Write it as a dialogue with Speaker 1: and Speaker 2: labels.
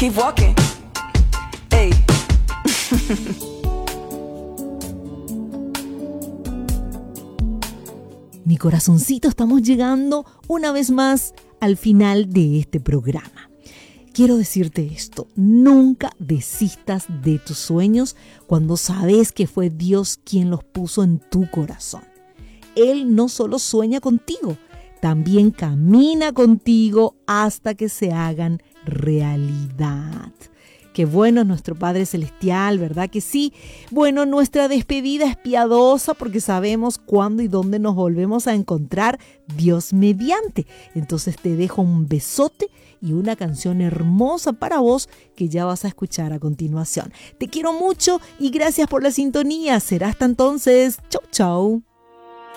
Speaker 1: Keep walking. Hey.
Speaker 2: Mi corazoncito, estamos llegando una vez más al final de este programa. Quiero decirte esto, nunca desistas de tus sueños cuando sabes que fue Dios quien los puso en tu corazón. Él no solo sueña contigo, también camina contigo hasta que se hagan realidad. Qué bueno es nuestro Padre Celestial, ¿verdad que sí? Bueno, nuestra despedida es piadosa porque sabemos cuándo y dónde nos volvemos a encontrar, Dios mediante. Entonces te dejo un besote y una canción hermosa para vos que ya vas a escuchar a continuación. Te quiero mucho y gracias por la sintonía. Será hasta entonces. Chau, chau.